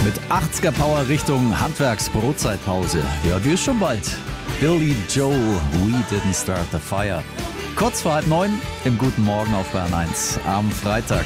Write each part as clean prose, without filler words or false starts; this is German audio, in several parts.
mit 80er Power Richtung Handwerks-Brotzeitpause. Ja, die ist schon bald. Billy Joel, We Didn't Start the Fire. Kurz vor 8:30 im Guten Morgen auf Bayern 1 am Freitag.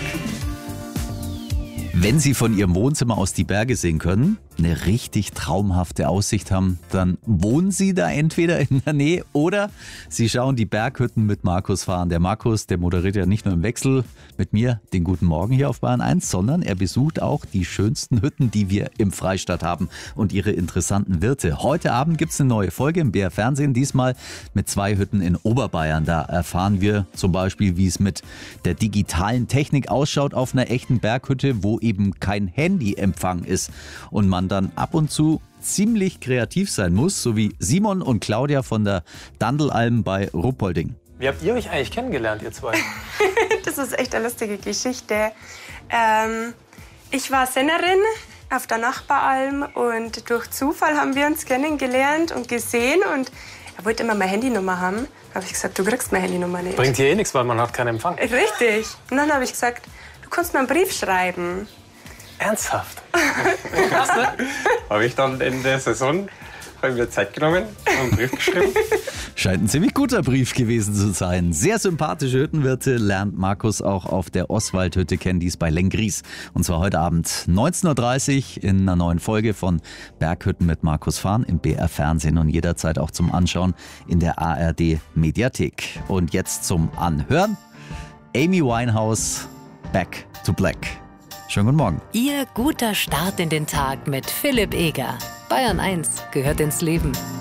Wenn Sie von Ihrem Wohnzimmer aus die Berge sehen können, eine richtig traumhafte Aussicht haben, dann wohnen Sie da entweder in der Nähe oder Sie schauen die Berghütten mit Markus fahren. Der Markus, der moderiert ja nicht nur im Wechsel mit mir den Guten Morgen hier auf Bayern 1, sondern er besucht auch die schönsten Hütten, die wir im Freistaat haben und ihre interessanten Wirte. Heute Abend gibt es eine neue Folge im BR Fernsehen, diesmal mit 2 Hütten in Oberbayern. Da erfahren wir zum Beispiel, wie es mit der digitalen Technik ausschaut auf einer echten Berghütte, wo eben kein Handyempfang ist und man dann ab und zu ziemlich kreativ sein muss, so wie Simon und Claudia von der Dandelalm bei Ruppolding. Wie habt ihr euch eigentlich kennengelernt, ihr zwei? Das ist echt eine lustige Geschichte. Ich war Sennerin auf der Nachbaralm und durch Zufall haben wir uns kennengelernt und gesehen und er wollte immer meine Handynummer haben. Da habe ich gesagt, du kriegst meine Handynummer nicht. Bringt hier eh nichts, weil man hat keinen Empfang. Richtig. Und dann habe ich gesagt, du kannst mir einen Brief schreiben. Ernsthaft? Krass, ne? Habe ich dann in der Saison mir Zeit genommen und einen Brief geschrieben. Scheint ein ziemlich guter Brief gewesen zu sein. Sehr sympathische Hüttenwirte lernt Markus auch auf der Oswald-Hütte kennen, die ist bei Lenggries. Und zwar heute Abend 19:30 Uhr in einer neuen Folge von Berghütten mit Markus Fahren im BR Fernsehen und jederzeit auch zum Anschauen in der ARD Mediathek. Und jetzt zum Anhören. Amy Winehouse, Back to Black. Schönen guten Morgen. Ihr guter Start in den Tag mit Philipp Eger. Bayern 1 gehört ins Leben.